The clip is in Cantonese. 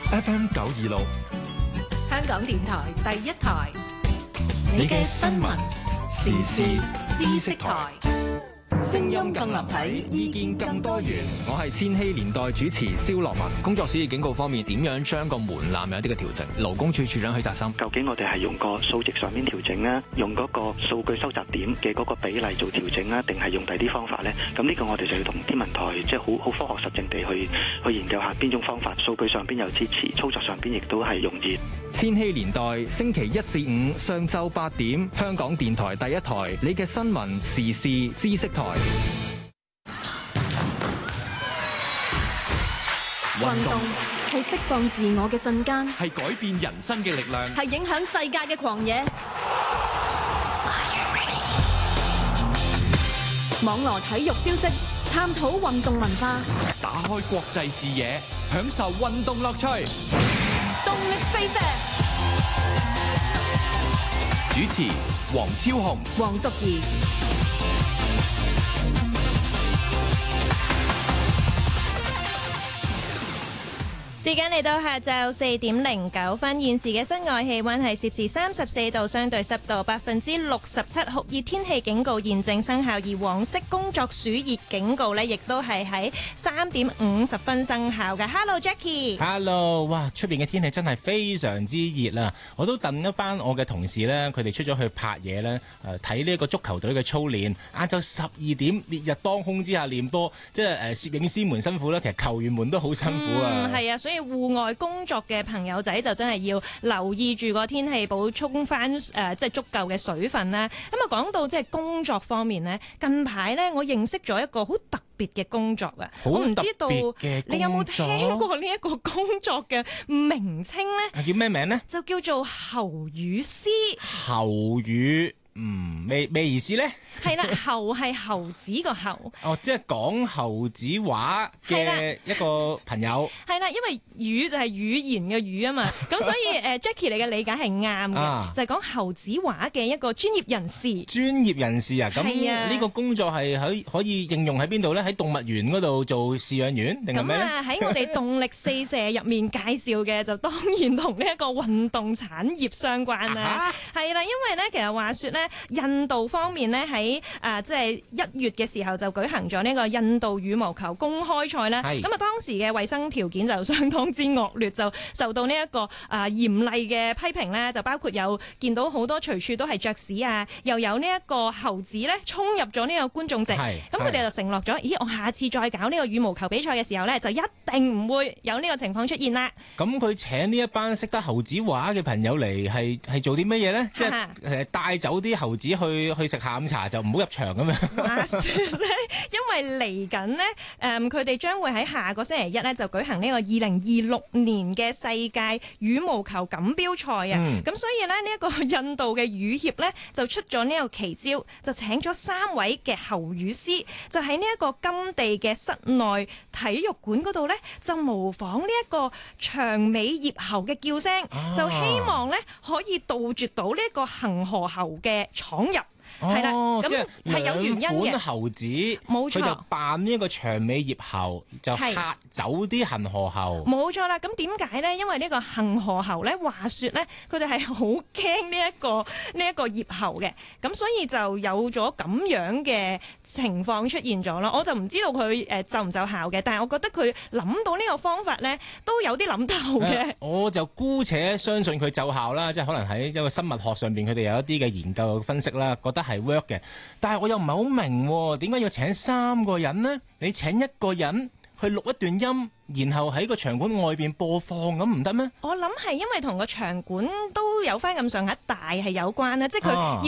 FM 926， 香港電台第一台， 你嘅新聞時事知識台。 聲音更立體，意見更多元。 我係千禧年代主持蕭樂文。工作暑熱警告方面，點樣將個門檻有啲嘅調整？勞工處處長許澤森， 究竟我哋係用個數值上面調整啊，用嗰個數據收集點嘅嗰個比例做調整啊，定係用第啲方法呢？咁呢個我哋就要同天文台即係好科學實證地去研究下邊種方法，數據上邊有支持，操作上邊亦都係容易。 千禧年代星期一至五上晝8點，香港電台第一台，你嘅新聞時事知識台。 運動係釋放自我嘅瞬間， 係改變人生嘅力量， 係影響世界嘅狂野。網羅體育消息，探討運動文化， 打開國際視野，享受運動樂趣。 動力四射。 主持黃超雄、 黃淑儀。 時間嚟到下晝4點09分，現時嘅室外氣溫係攝氏34度，相對濕度67%，酷熱天氣警告現正生效，而黃色工作暑熱警告呢亦都係喺3點50分生效嘅。Hello Jackie，Hello， 哇！出邊嘅天氣真係非常之熱啊！我都戥一班我嘅同事呢，佢哋出咗去拍嘢呢，睇呢一個足球隊嘅操練，晏晝12點烈日當空之下練波，即係攝影師們辛苦啦，其實球員們都好辛苦啊。 係啊，所以戶外工作嘅朋友仔就真係要留意住個天氣，補充翻即係足夠嘅水分啦。咁啊，講到即係工作方面呢，近排呢，我認識咗一個好特別嘅工作啊！我唔知道你有冇聽過呢一個工作嘅名稱呢？ 叫咩名呢？ 就叫做喉語師。 喉語。咩意思呢？ 係啦，猴係猴子個猴。 哦，即係講猴子話嘅一個朋友。係啦，因為語就係語言嘅語啊嘛，咁所以Jackie 你嘅理解係啱嘅，就係講猴子話嘅一個專業人士。專業人士啊，咁呢個工作係可以應用喺邊度呢？喺動物園嗰度做飼養員定係咩咧？咁喺我哋動力四射入面介紹嘅就當然同呢一個運動產業相關啦。係啦，因為咧其實話說咧。印度方面咧喺即係1月嘅時候就舉行咗呢個印度羽毛球公開賽啦。咁啊當時嘅衛生條件就相當之惡劣，就受到呢一個嚴厲嘅批評咧，就包括有見到好多隨處都係雀屎啊，又有呢一個猴子咧衝入咗呢個觀眾席。咁佢哋就承諾咗，咦，我下次再搞呢個羽毛球比賽嘅時候咧，就一定唔會有呢個情況出現啦。 咁佢請呢一班識得猴子話嘅朋友嚟係做啲乜嘢咧？即係帶走啲猴子去食下午茶，就唔好入場咁樣。 話說咧，因為嚟緊呢，佢哋將會喺下個星期一咧就舉行呢個2026年嘅世界羽毛球錦標賽啊。咁所以咧呢一個印度嘅羽協咧就出咗呢個奇招，就請咗3位嘅喉語師，就喺呢一個金地嘅室內體育館嗰度咧，就模仿呢一個長尾葉猴嘅叫聲，就希望咧可以杜絕到呢一個恒河猴嘅闖入。係啦，咁係有原因嘅。 兩款猴子，冇錯，佢就扮呢一個長尾葉猴，就嚇走啲恒河猴。 冇錯啦，咁點解咧？因為呢個恒河猴咧，話說咧，佢哋係好驚呢一個葉猴嘅，咁所以就有咗咁樣嘅情況出現咗咯。我就唔知道佢奏唔奏效嘅，但係我覺得佢諗到呢個方法咧，都有啲諗頭嘅。 我就姑且相信佢奏效啦，即係可能喺一個生物學上邊，佢哋有一啲嘅研究分析啦，覺得係 work 嘅，但係我又唔係好明點解要請3個人呢？你請1個人去錄一段音，然後喺個場館外邊播放，咁唔得咩？ 我諗係因為同個場館都有翻咁上下大係有關啦，即係佢要